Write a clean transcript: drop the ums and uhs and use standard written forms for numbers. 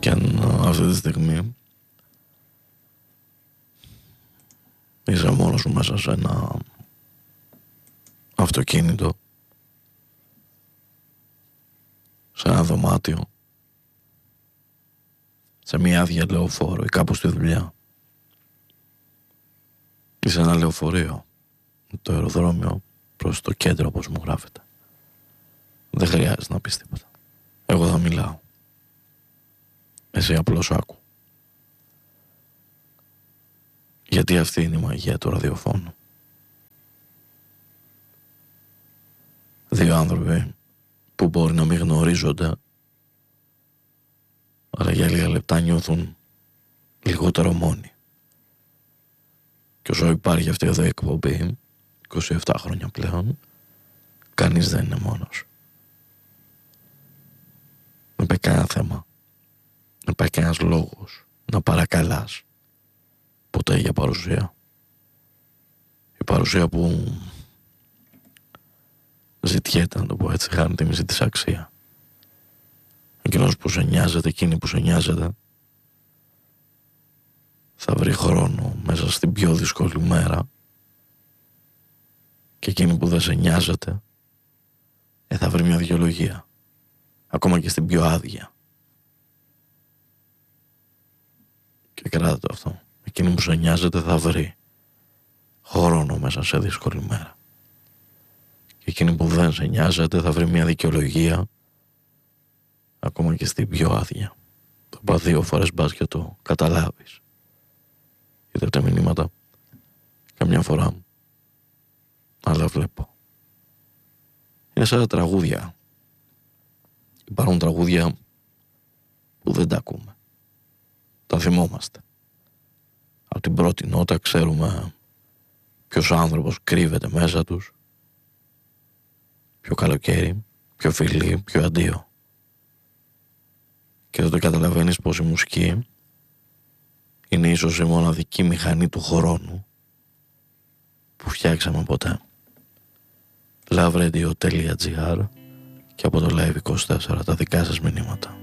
Και αν αυτή τη στιγμή είσαι μόνος σου μέσα σε ένα αυτοκίνητο, σε ένα δωμάτιο, σε μια άδεια λεωφόρο ή κάπου στη δουλειά ή σε ένα λεωφορείο, το αεροδρόμιο προς το κέντρο όπως μου γράφεται, δεν χρειάζεται να πεις τίποτα. Εγώ θα μιλάω, εσύ απλώς άκου. Γιατί αυτή είναι η μαγεία του ραδιοφώνου. Δύο άνθρωποι που μπορεί να μην γνωρίζονται, αλλά για λίγα λεπτά νιώθουν λιγότερο μόνοι. Και όσο υπάρχει αυτή εδώ η εκπομπή, 27 χρόνια πλέον, κανείς δεν είναι μόνος. Δεν υπάρχει κανένα θέμα, δεν υπάρχει κανένας λόγος να παρακαλάς ποτέ για παρουσία. Η παρουσία που ζητιέται, να το πω έτσι, χάνει τη μισή της αξία. Εκείνος που σε νοιάζεται, εκείνη που σε νοιάζεται, θα βρει χρόνο μέσα στην πιο δύσκολη μέρα, και εκείνη που δεν σε νοιάζεται θα βρει μια δικαιολογία, ακόμα και στην πιο άδεια. Και κράτα το αυτό. Εκείνη που σε νοιάζεται θα βρει χρόνο μέσα σε δύσκολη μέρα, και εκείνη που δεν σε νοιάζεται θα βρει μια δικαιολογία, ακόμα και στην πιο άδεια. Το είπα 2 φορές, μπας και το καταλάβεις. Είδα τα μηνύματα καμιά φορά, αλλά βλέπω. Είναι σαν τα τραγούδια. Υπάρχουν τραγούδια που δεν τα ακούμε, τα θυμόμαστε. Από την πρώτη νότα ξέρουμε ποιος άνθρωπος κρύβεται μέσα τους, ποιο καλοκαίρι, ποιο φιλί, ποιο αντίο. Και δεν το καταλαβαίνεις πως η μουσική είναι ίσως η μοναδική μηχανή του χρόνου που φτιάξαμε ποτέ. Lovrradio.gr και από το Live24 τα δικά σας μηνύματα.